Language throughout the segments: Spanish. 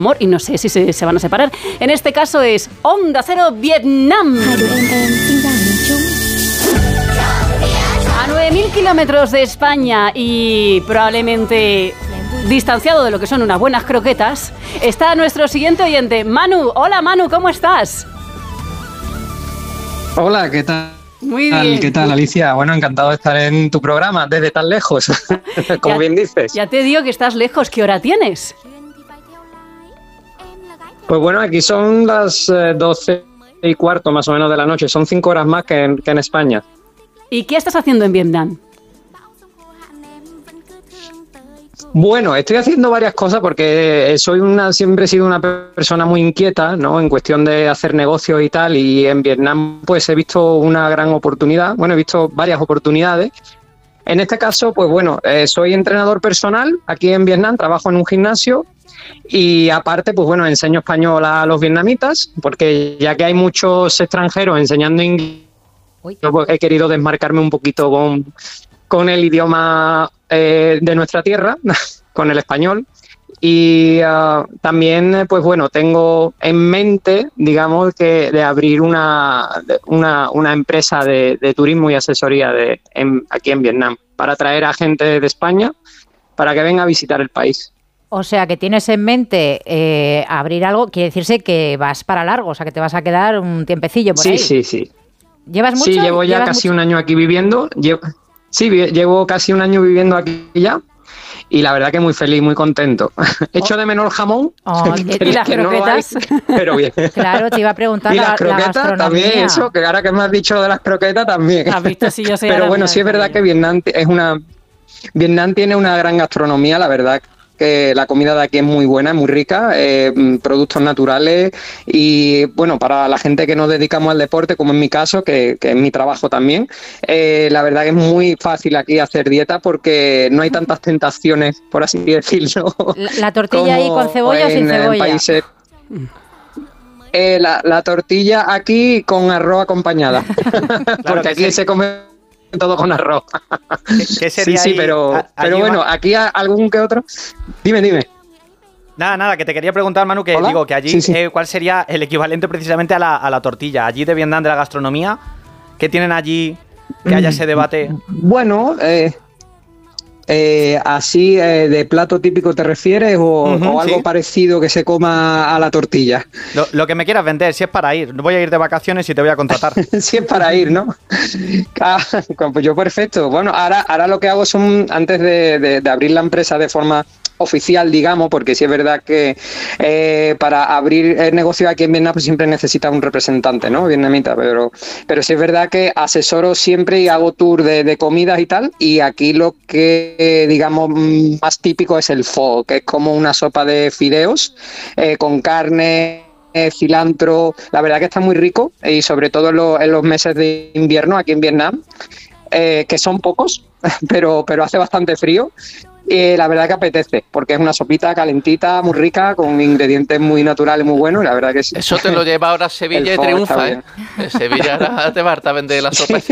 y no sé si se van a separar. En este caso es Onda Cero Vietnam. A 9.000 kilómetros de España y probablemente distanciado de lo que son unas buenas croquetas, está nuestro siguiente oyente, Manu. Hola Manu, ¿cómo estás? Hola, ¿qué tal? Muy bien. ¿Qué tal, Alicia? Bueno, encantado de estar en tu programa desde tan lejos, como bien dices. Ya te digo que estás lejos. ¿Qué hora tienes? Pues bueno, aquí son las 12:15 más o menos de la noche. Son 5 horas más que en España. ¿Y qué estás haciendo en Vietnam? Bueno, estoy haciendo varias cosas porque siempre he sido una persona muy inquieta, ¿no? En cuestión de hacer negocios y tal, y en Vietnam pues he visto una gran oportunidad, he visto varias oportunidades. En este caso, pues bueno, soy entrenador personal aquí en Vietnam, trabajo en un gimnasio y aparte, pues bueno, enseño español a los vietnamitas, porque ya que hay muchos extranjeros enseñando inglés, yo pues he querido desmarcarme un poquito con el idioma de nuestra tierra, con el español. Y también, pues bueno, tengo en mente, digamos, que de abrir una empresa de turismo y asesoría aquí en Vietnam, para traer a gente de España para que venga a visitar el país. O sea, que tienes en mente abrir algo, quiere decirse que vas para largo, o sea, que te vas a quedar un tiempecillo por ahí. Sí. ¿Llevas mucho? Sí, llevo ya casi un año aquí viviendo. Llevo casi un año viviendo aquí ya. Y la verdad que muy feliz, muy contento. Echo de menos el jamón. ¿Y las croquetas? Pero bien. Claro, te iba a preguntar. Y las croquetas también, eso, que ahora que me has dicho de las croquetas también. ¿Has visto? Sí, yo sé. Pero bueno, sí es verdad que Vietnam tiene una gran gastronomía, la verdad que la comida de aquí es muy buena, es muy rica, productos naturales y bueno, para la gente que nos dedicamos al deporte, como en mi caso, que es mi trabajo también, la verdad que es muy fácil aquí hacer dieta porque no hay tantas tentaciones, por así decirlo. ¿La tortilla ahí con cebolla o sin cebolla? Países, la tortilla aquí con arroz acompañada, porque aquí se come todo con arroz. ¿Qué sería sí, pero bueno, aquí algún que otro. Dime. Nada, que te quería preguntar, Manu, que digo que allí, ¿cuál sería el equivalente precisamente a la tortilla? Allí de Vietnam, de la gastronomía, ¿qué tienen allí que haya ese debate? Bueno, así de plato típico te refieres o algo parecido que se coma a la tortilla. Lo que me quieras vender, si es para ir. Voy a ir de vacaciones y te voy a contratar. Si es para ir, ¿no? Pues yo perfecto. Bueno, ahora lo que hago son, antes de abrir la empresa de forma oficial, digamos, porque sí es verdad que para abrir el negocio aquí en Vietnam pues siempre necesita un representante, ¿no? Vietnamita, pero sí es verdad que asesoro siempre y hago tour de comidas y tal, y aquí lo que digamos más típico es el pho, que es como una sopa de fideos con carne, cilantro. La verdad que está muy rico y sobre todo en los meses de invierno aquí en Vietnam, que son pocos, pero hace bastante frío. La verdad que apetece, porque es una sopita calentita, muy rica, con ingredientes muy naturales, muy buenos, y la verdad que sí. Eso te lo lleva ahora a Sevilla y triunfa, ¿eh? En Sevilla ahora te va a vender la sopa.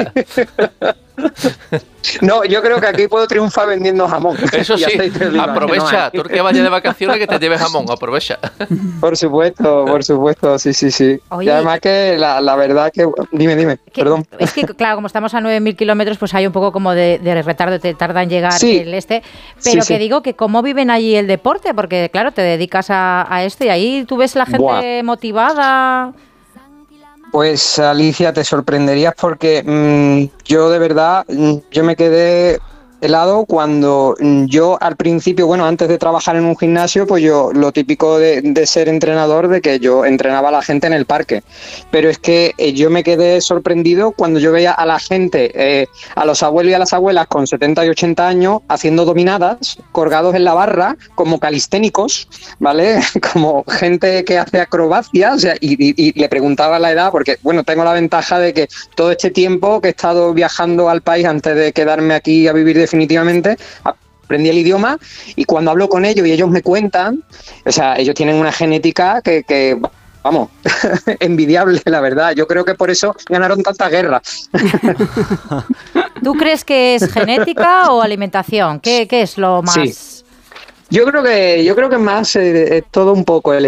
No, yo creo que aquí puedo triunfar vendiendo jamón. Eso sí, aprovecha, tú que vayas de vacaciones que te lleves jamón, aprovecha. Por supuesto, sí. Oye, y además que la verdad que... Dime, perdón. Es que, claro, como estamos a 9.000 kilómetros, pues hay un poco como de retardo, te tarda en llegar pero que digo que cómo viven allí el deporte, porque claro, te dedicas a esto y ahí tú ves la gente motivada... Pues Alicia, te sorprenderías porque yo de verdad, yo me quedé helado cuando yo al principio, bueno, antes de trabajar en un gimnasio, pues yo lo típico de ser entrenador, de que yo entrenaba a la gente en el parque, pero es que yo me quedé sorprendido cuando yo veía a la gente, a los abuelos y a las abuelas con 70 y 80 años haciendo dominadas, colgados en la barra como calisténicos, ¿vale? Como gente que hace acrobacias, o sea, y le preguntaba la edad, porque bueno, tengo la ventaja de que todo este tiempo que he estado viajando al país antes de quedarme aquí a vivir definitivamente, aprendí el idioma, y cuando hablo con ellos y ellos me cuentan, o sea, ellos tienen una genética que vamos, envidiable, la verdad. Yo creo que por eso ganaron tantas guerras. ¿Tú crees que es genética o alimentación? ¿Qué es lo más...? Yo creo que más es todo un poco el